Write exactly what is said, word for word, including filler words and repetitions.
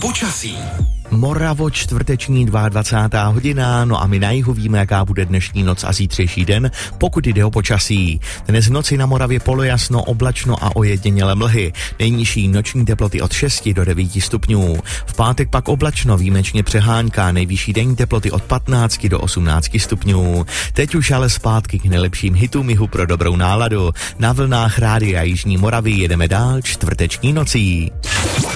počasí. Moravo, čtvrteční dvacátá druhá hodina, no a my na jihu víme, jaká bude dnešní noc a zítřejší den, pokud jde o počasí. Dnes v noci na Moravě polojasno, oblačno a ojedinělé mlhy. Nejnižší noční teploty od šesti do devíti stupňů. V pátek pak oblačno, výjimečně přehánka, nejvyšší denní teploty od patnácti do osmnácti stupňů. Teď už ale zpátky k nejlepším hitům jihu pro dobrou náladu. Na vlnách Rádia Jižní Moravy jedeme dál čtvrteční nocí.